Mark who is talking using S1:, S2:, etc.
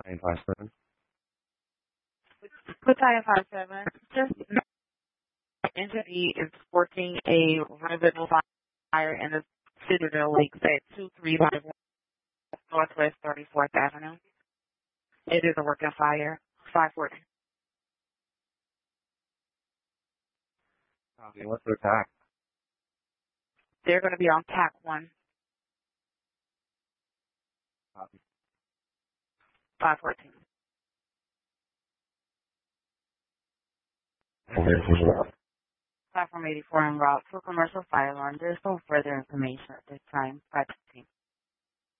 S1: 957.
S2: Battalion 57, just entity is working a residential fire in the Citadel Lakes at 2351 Northwest 34th Avenue. It is a working fire. 514.
S1: Copy. What's the attack?
S2: They're going to be on TAC 1.
S1: Copy.
S2: 514. Platform 84 en route for commercial fire alarm. There's no further information at this time. 515.